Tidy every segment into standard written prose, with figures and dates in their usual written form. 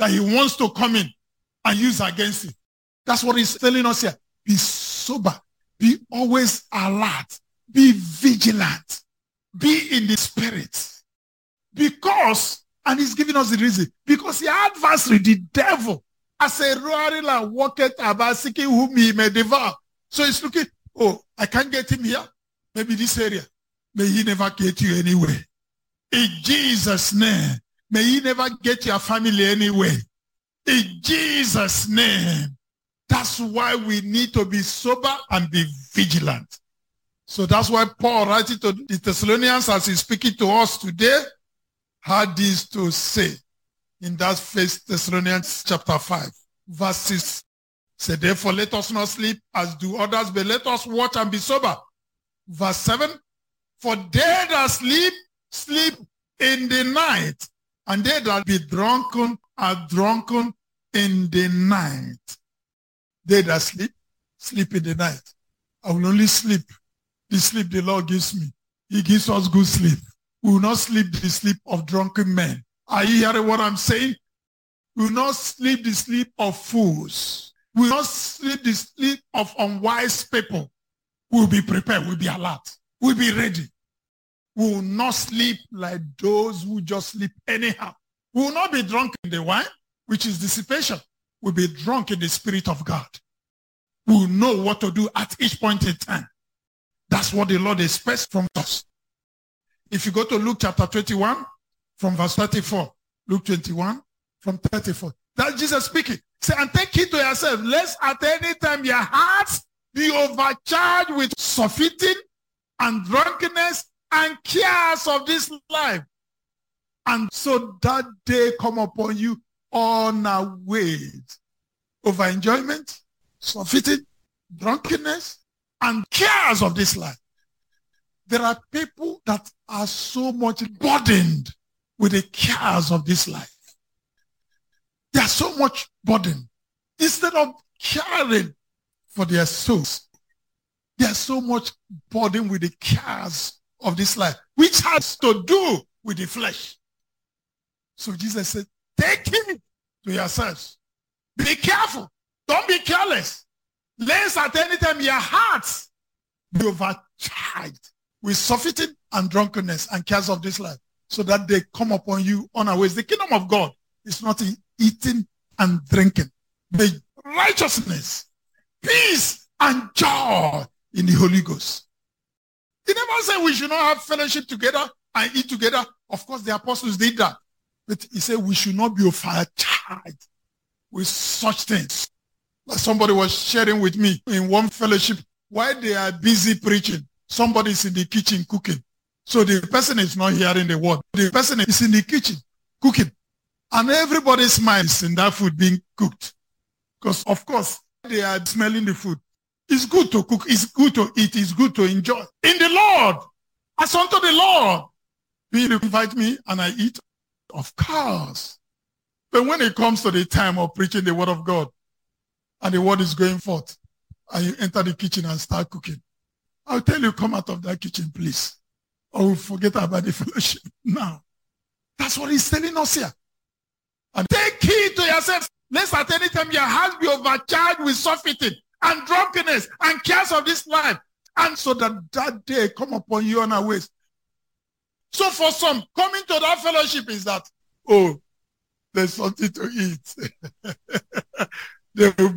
that he wants to come in and use against you. That's what he's telling us here. Be sober. Be always alert. Be vigilant. Be in the spirit. Because, and he's giving us the reason, because the adversary, the devil, as a roaring lion walketh about seeking whom he may devour. So he's looking, oh, I can't get him here. Maybe this area. May he never get you anywhere. In Jesus' name. May he never get your family anywhere. In Jesus' name. That's why we need to be sober and be vigilant. So that's why Paul, writing to the Thessalonians as he's speaking to us today, had this to say in that 1 Thessalonians chapter 5, verse 6. Say, therefore, let us not sleep as do others, but let us watch and be sober. Verse 7, for they that sleep, sleep in the night, and they that be drunken are drunken in the night. They that sleep, sleep in the night. I will only sleep the sleep the Lord gives me. He gives us good sleep. We will not sleep the sleep of drunken men. Are you hearing what I'm saying? We will not sleep the sleep of fools. We will not sleep the sleep of unwise people. We will be prepared. We will be alert. We will be ready. We will not sleep like those who just sleep anyhow. We will not be drunk in the wine, which is dissipation. We will be drunk in the Spirit of God. We will know what to do at each point in time. That's what the Lord expects from us. If you go to Luke chapter 21, from verse 34, Luke 21, from 34, that's Jesus speaking. Say, and take heed to yourself, lest at any time your hearts be overcharged with surfeiting and drunkenness and cares of this life. And so that day come upon you unawares. Over enjoyment, surfeiting, drunkenness, and cares of this life. There are people that are so much burdened with the cares of this life. They are so much burdened. Instead of caring for their souls, they are so much burdened with the cares of this life, which has to do with the flesh. So Jesus said, take heed to yourselves. Be careful. Don't be careless. Lest at any time your hearts be overcharged with surfeiting and drunkenness and cares of this life, so that they come upon you unawares. The kingdom of God is not in eating and drinking, but righteousness, peace, and joy in the Holy Ghost. He never said we should not have fellowship together and eat together. Of course, the apostles did that. But he said we should not be overcharged with such things. Like somebody was sharing with me in one fellowship, while they are busy preaching, somebody is in the kitchen cooking. So the person is not hearing the word. The person is in the kitchen cooking. And everybody smiles in that food being cooked. Because, of course, they are smelling the food. It's good to cook. It's good to eat. It's good to enjoy. In the Lord. As unto the Lord. You invite me and I eat? Of course. But when it comes to the time of preaching the word of God, and the word is going forth, and you enter the kitchen and start cooking, I'll tell you, come out of that kitchen, please. Or we'll forget about the fellowship now. That's what he's telling us here. And take heed to yourself, lest at any time your heart be overcharged with surfeiting and drunkenness and cares of this life, and so that day come upon you unawares. So for some, coming to that fellowship is that, oh, there's something to eat. There will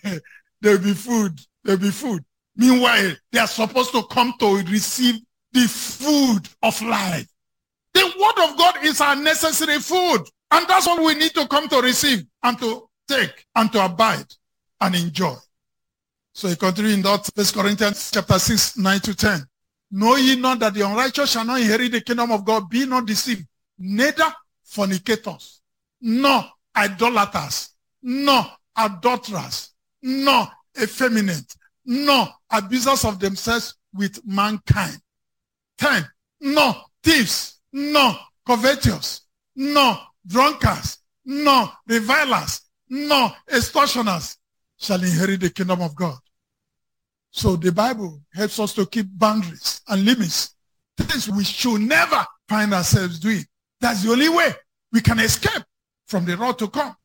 be food. There will be food. Meanwhile, they are supposed to come to receive the food of life. The word of God is our necessary food. And that's what we need to come to receive and to take and to abide and enjoy. So he continues in that 1 Corinthians chapter 6, 9 to 10. Know ye not that the unrighteous shall not inherit the kingdom of God? Be not deceived. Neither fornicators, nor idolaters, nor adulterers, nor effeminate, nor abusers of themselves with mankind. 10. Nor thieves, nor covetous, nor drunkards, nor revilers, nor extortioners shall inherit the kingdom of God. So the Bible helps us to keep boundaries and limits, things we should never find ourselves doing. That's the only way we can escape from the wrath to come.